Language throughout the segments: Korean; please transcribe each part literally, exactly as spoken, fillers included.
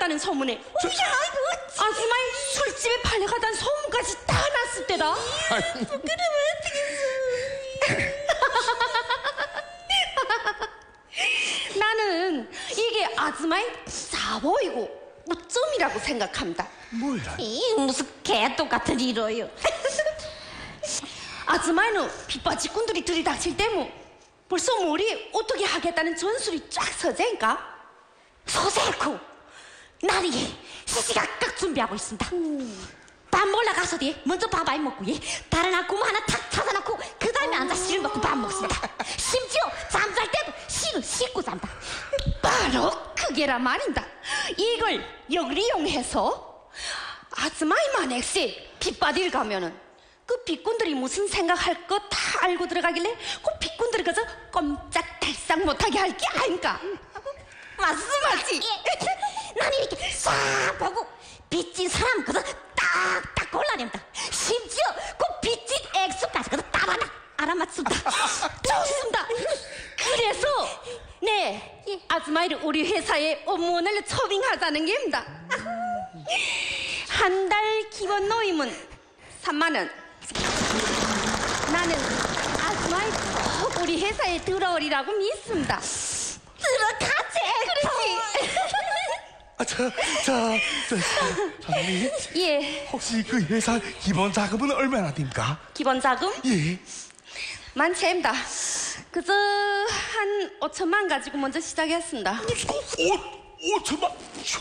팔렸다는 소문에 야 이거 아줌마의 술집에 팔려가던 소문까지 다 났을 때다. 그러면 어떻겠어? 나는 이게 아줌마의 사보이고 우점이라고 생각합니다. 뭐야? 이 무슨 개똑같은 이로요. 아줌마는 빗바지꾼들이 들이닥칠 때문 벌써 머리에 어떻게 하겠다는 전술이 쫙 서재니까 소세코 나는 예 시시각각 준비하고 있습니다. 밥 먹으러 가서 뒤 먼저 밥 많이 먹고 예 다른 아kum 하나 탁 찾아놓고 그 다음에 앉아 씨를 먹고 밥 먹습니다. 심지어 잠잘 때도 씨를 씻고 잔다. 바로 그게라 말인다. 이걸 역리용해서 아줌마의 만약에 빗바디를 가면은 그 빗꾼들이 무슨 생각할 거 다 알고 들어가길래 그 빗꾼들이 그저 꼼짝달싹 못하게 할 게 아닌가. 말씀하지? 예. 난 이렇게 싹 보고 빚진 사람 그저 딱딱 골라냅니다. 심지어 그 빚진 액수까지 그저 딱 하나 알아맞습니다. 좋습니다. 그래서 네 예. 아줌마를 우리 회사에 업무원을 초빙하자는 게입니다. 한 달 기본 노임은 삼만 원. 나는 아줌마의 꼭 우리 회사에 들어오리라고 믿습니다. 들어가지. 그렇지. 아, 저, 저, 저, 사장님. 예, 혹시 그 회사 기본 자금은 얼마나 됩니까? 기본 자금 예. 많지입니다. 그저 한 오천만 가지고 먼저 시작했습니다. 오, 오천만.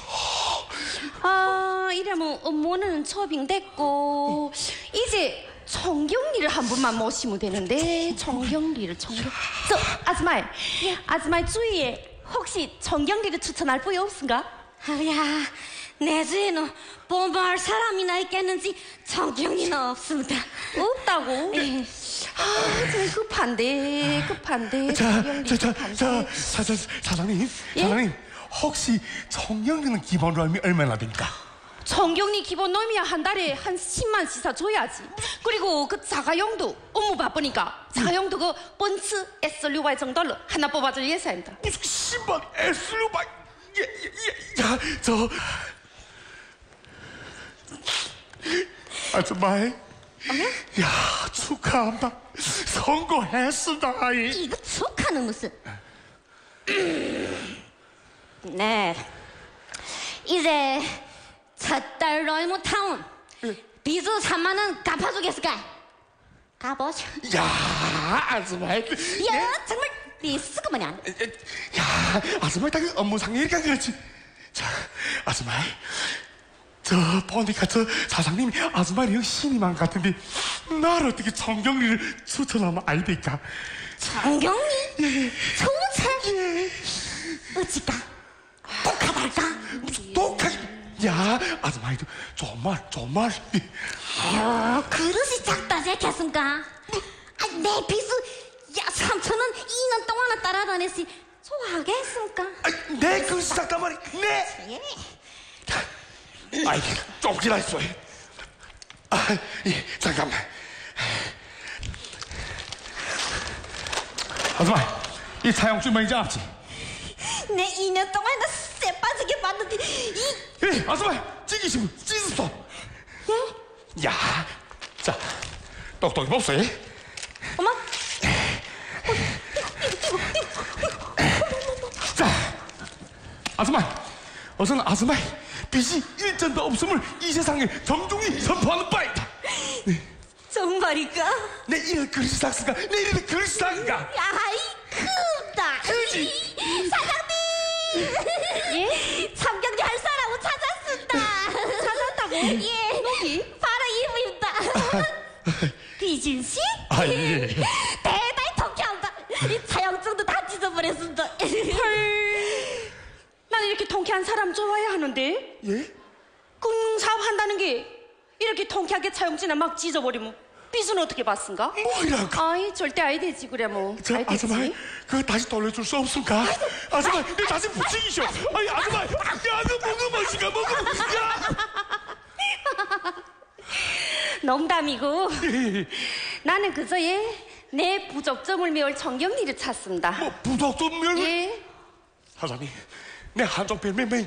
아, 이러면 업무는 초빙됐고 이제 총경리를 한 분만 모시면 되는데 총경리를 총경. 저 아줌마, 예. 아줌마 주위에 혹시 총경리를 추천할 분이 없은가? 아야 내 주에는 본보할 사람이나 있겠는지 정경리는 없습니다. 없다고? 예. 아, 저 급한데 급한데 자, 총경리 자, 자, 급한데. 자, 사, 사, 사장님, 예? 사장님, 혹시 총경리는 기본 로임이 얼마나 됩니까? 총경리 기본 놈이야 한 달에 한 십만 시사 줘야지. 그리고 그 자가용도 업무 바쁘니까 자가용도 그 번츠 에스유브이 정도로 하나 뽑아줄 예사입니다. 무슨 신발 에스유브이 예, 예, 예. 야, 저 아줌마, 야 축하한다. 성공했습니다. 이. 이거 축하는 무슨. 네 이제 첫 달 로이모 타운 비수 삼만 원 갚아주겠을까? 가보죠. 야, 아줌마. 야 정말 리스크만이 안. 야, 아줌마 딱 업무상이니까 그렇지. 자, 아줌마, 저 보니까 저 사장님이 아줌마를 영 신이만 같은데 나를 어떻게 총경리를 추천하면 아이 될까? 정경리? 예. 총체? 예. 어찌까? 독하달까? 무슨 독하게? 야, 아줌마이도 좋은 말, 좋은 말. 아유 그릇이 작다 생겼습니까? 아, 내 빚을 야 삼천 원 이 년 동안은 따라다녔으니 좋아하겠습니까? 아, 내 그릇이 작단 말이. 네. 예. 아이, 좀 기다렸어. 아, 예, 잠깐만. 아줌마, 이 사용증 이제 없지? 내 이 년 동안 나 쎄 빠지게 봤는데 이 예, 아줌마, 찌기시면 찢었어. 예? 야, 자, 똑똑히 봅소. 예? 어머 자, 아줌마, 어서는 아줌마 빚이 일전도 없음을 이 세상에 정중히 선포하는 바이다. 정말일까? 내 이럴 그릇이 삭스가, 내 이럴 그릇이 삭스가. 야이 크다. 그지? 사장님. 예? 참경리 할 사람을 찾았습니다. 찾았다고? 예. 누기? 바로 이분입니다. 비진 씨? 아, 예. 대단히 통쾌합니다. 이 차영증도 다 찢어버렸습니다. 헐, 나는 이렇게 통쾌한 사람 좋아해야 하는데 예? 금융사업 한다는 게 이렇게 통쾌하게 차용증을 막 찢어버리면 빚은 어떻게 받습니까? 뭐이랄까? 아이 절대 아이 되지 그래 뭐. 저 아이 되지. 아줌마, 그거 다시 돌려줄 수 없습니까? 아줌마, 내 다시 붙이기쇼. 아이, 아줌마, 야, 너 먹으면 시가 먹으면 야. 농담이고 나는 그저 얘내 부족점을 메울 청경리를 찾습니다. 뭐 부족점 멸. 예. 사장님, 내 한쪽 별명이